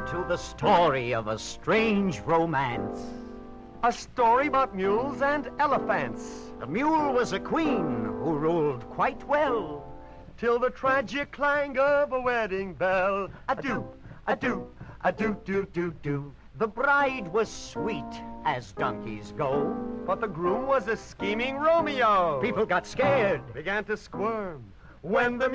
to the story of a strange romance. A story about mules and elephants. The mule was a queen who ruled quite well, Till the tragic clang of a wedding bell. Adieu, adieu, adieu, do, do, do. The bride was sweet as donkeys go. But the groom was a scheming Romeo. People got scared. Began to squirm when the